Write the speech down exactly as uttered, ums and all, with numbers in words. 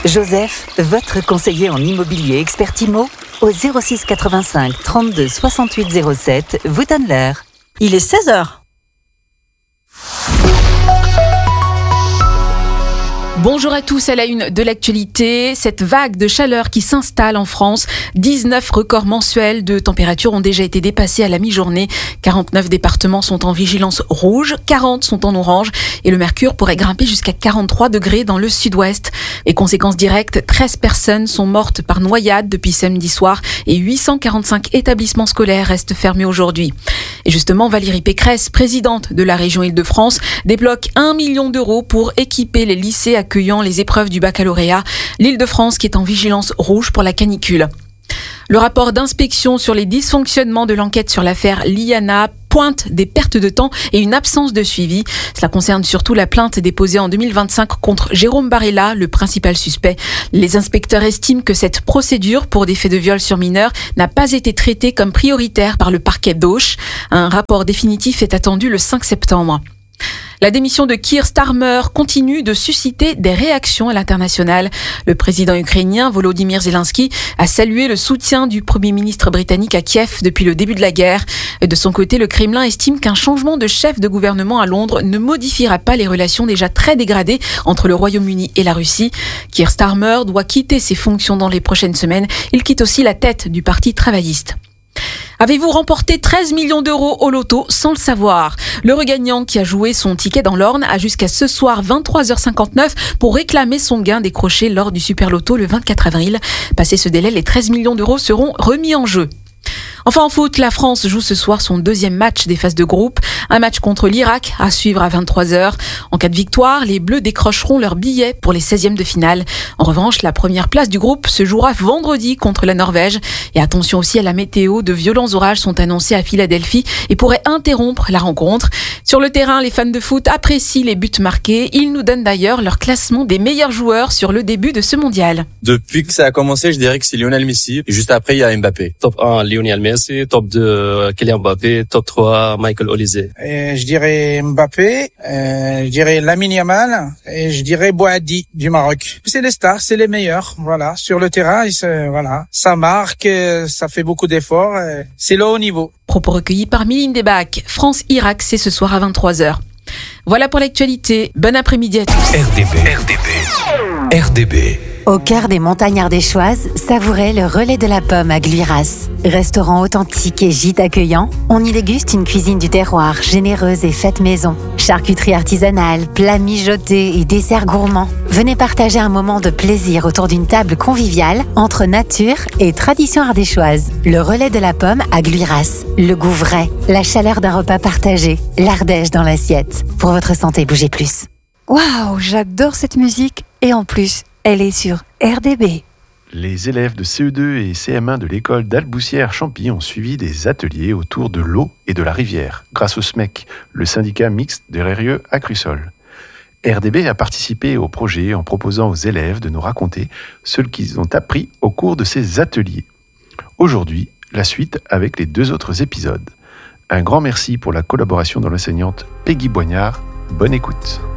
Joseph, votre conseiller en immobilier expert Imo, au zéro six quatre-vingt-cinq trente-deux soixante-huit zéro sept, vous donne l'heure. Il est seize heures. Bonjour à tous, à la une de l'actualité, cette vague de chaleur qui s'installe en France. dix-neuf records mensuels de température ont déjà été dépassés à la mi-journée. quarante-neuf départements sont en vigilance rouge, quarante sont en orange et le mercure pourrait grimper jusqu'à quarante-trois degrés dans le sud-ouest. Et conséquences directes, treize personnes sont mortes par noyade depuis samedi soir et huit cent quarante-cinq établissements scolaires restent fermés aujourd'hui. Et justement, Valérie Pécresse, présidente de la région Île-de-France, débloque un million d'euros pour équiper les lycées accueillant les épreuves du baccalauréat. L'Île-de-France qui est en vigilance rouge pour la canicule. Le rapport d'inspection sur les dysfonctionnements de l'enquête sur l'affaire Liana pointe des pertes de temps et une absence de suivi. Cela concerne surtout la plainte déposée en deux mille vingt-cinq contre Jérôme Barella, le principal suspect. Les inspecteurs estiment que cette procédure pour des faits de viol sur mineurs n'a pas été traitée comme prioritaire par le parquet d'Auch. Un rapport définitif est attendu le cinq septembre. La démission de Keir Starmer continue de susciter des réactions à l'international. Le président ukrainien Volodymyr Zelensky a salué le soutien du Premier ministre britannique à Kiev depuis le début de la guerre. De son côté, le Kremlin estime qu'un changement de chef de gouvernement à Londres ne modifiera pas les relations déjà très dégradées entre le Royaume-Uni et la Russie. Keir Starmer doit quitter ses fonctions dans les prochaines semaines. Il quitte aussi la tête du Parti travailliste. Avez-vous remporté treize millions d'euros au loto sans le savoir? Le regagnant qui a joué son ticket dans l'Orne a jusqu'à ce soir vingt-trois heures cinquante-neuf pour réclamer son gain décroché lors du Super Loto le vingt-quatre avril. Passé ce délai, les treize millions d'euros seront remis en jeu. Enfin en foot, la France joue ce soir son deuxième match des phases de groupe. Un match contre l'Irak à suivre à vingt-trois heures. En cas de victoire, les Bleus décrocheront leur billet pour les seizièmes de finale. En revanche, la première place du groupe se jouera vendredi contre la Norvège. Et attention aussi à la météo, de violents orages sont annoncés à Philadelphie et pourraient interrompre la rencontre. Sur le terrain, les fans de foot apprécient les buts marqués. Ils nous donnent d'ailleurs leur classement des meilleurs joueurs sur le début de ce mondial. Depuis que ça a commencé, je dirais que c'est Lionel Messi. Et juste après, il y a Mbappé. Top un, Lionel Messi. Top deux, Kylian Mbappé. Top trois, Michael Olise. Et je dirais Mbappé. Euh, je dirais Lamine Yamal. Et je dirais Boadi du Maroc. C'est les stars, c'est les meilleurs. Voilà, sur le terrain, voilà, ça marque, ça fait beaucoup d'efforts. C'est le haut niveau. Propos recueillis par Mylène Debac. France-Irak, c'est ce soir à vingt-trois heures. Voilà pour l'actualité. Bon après-midi à tous. R D B. R D B. R D B. Au cœur des montagnes ardéchoises, savourez le Relais de la Pomme à Gluiras. Restaurant authentique et gîte accueillant, on y déguste une cuisine du terroir généreuse et faite maison. Charcuterie artisanale, plats mijotés et desserts gourmands. Venez partager un moment de plaisir autour d'une table conviviale entre nature et tradition ardéchoise. Le Relais de la Pomme à Gluiras. Le goût vrai, la chaleur d'un repas partagé, l'Ardèche dans l'assiette. Pour votre santé, bougez plus. Waouh, j'adore cette musique et en plus, elle est sur R D B. Les élèves de C E deux et C M un de l'école d'Alboussière-Champy ont suivi des ateliers autour de l'eau et de la rivière, grâce au S M E C, le syndicat mixte des Rérieux à Crussol. R D B a participé au projet en proposant aux élèves de nous raconter ce qu'ils ont appris au cours de ces ateliers. Aujourd'hui, la suite avec les deux autres épisodes. Un grand merci pour la collaboration de l'enseignante Peggy Boignard. Bonne écoute.